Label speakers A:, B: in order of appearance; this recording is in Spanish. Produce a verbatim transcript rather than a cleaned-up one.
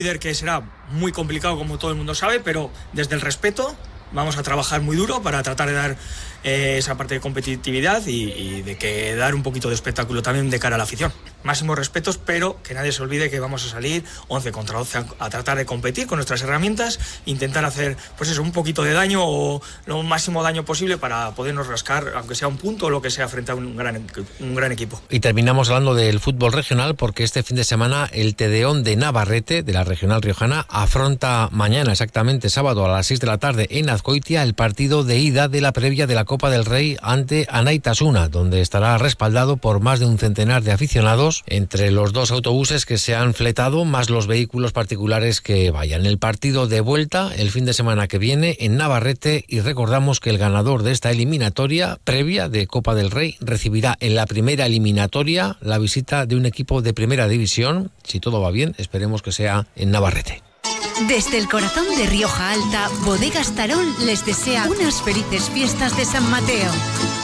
A: líder que será muy complicado, como todo el mundo sabe, pero desde el respeto vamos a trabajar muy duro para tratar de dar eh, esa parte de competitividad y, y de que dar un poquito de espectáculo también de cara a la afición. Máximos respetos, pero que nadie se olvide que vamos a salir once contra once a, a tratar de competir con nuestras herramientas, intentar hacer pues eso, un poquito de daño o lo máximo daño posible para podernos rascar, aunque sea un punto o lo que sea, frente a un gran, un gran equipo.
B: Y terminamos hablando del fútbol regional, porque este fin de semana el Tedeón de Navarrete, de la Regional Riojana, afronta mañana, exactamente sábado a las seis de la tarde en Azcoitia, el partido de ida de la previa de la Copa del Rey ante Anaitasuna, donde estará respaldado por más de un centenar de aficionados, entre los dos autobuses que se han fletado, más los vehículos particulares que vayan. El partido de vuelta el fin de semana que viene en Navarrete, y recordamos que el ganador de esta eliminatoria previa de Copa del Rey recibirá en la primera eliminatoria la visita de un equipo de primera división. Si todo va bien, esperemos que sea en Navarrete.
C: Desde el corazón de Rioja Alta, Bodegas Tarón les desea unas felices fiestas de San Mateo.